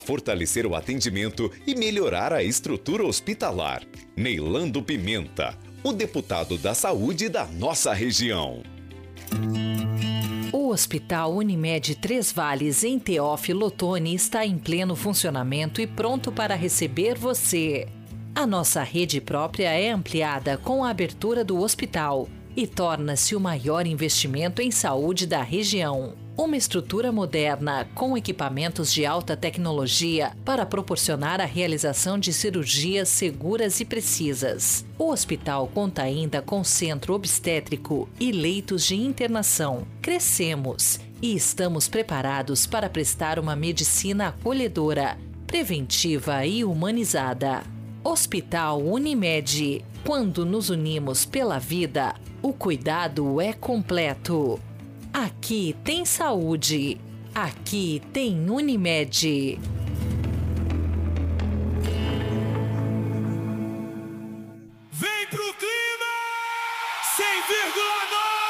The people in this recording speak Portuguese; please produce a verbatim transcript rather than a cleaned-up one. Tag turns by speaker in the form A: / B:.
A: fortalecer o atendimento e melhorar a estrutura hospitalar. Neilando Pimenta, o deputado da saúde da nossa região.
B: O Hospital Unimed Três Vales, em Teófilo Otoni, está em pleno funcionamento e pronto para receber você. A nossa rede própria é ampliada com a abertura do hospital e torna-se o maior investimento em saúde da região. Uma estrutura moderna com equipamentos de alta tecnologia para proporcionar a realização de cirurgias seguras e precisas. O hospital conta ainda com centro obstétrico e leitos de internação. Crescemos e estamos preparados para prestar uma medicina acolhedora, preventiva e humanizada. Hospital Unimed. Quando nos unimos pela vida, o cuidado é completo. Aqui tem saúde. Aqui tem Unimed.
C: Vem pro clima! cem vírgula nove